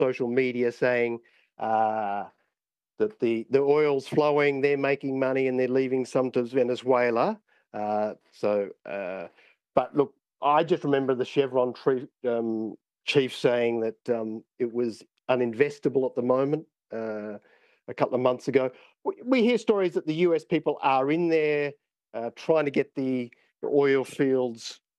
social media saying that the oil's flowing, they're making money, and they're leaving some to Venezuela. But look, I just remember the Chevron chief saying that it was uninvestable at the moment a couple of months ago. We hear stories that the US people are in there trying to get the oil fields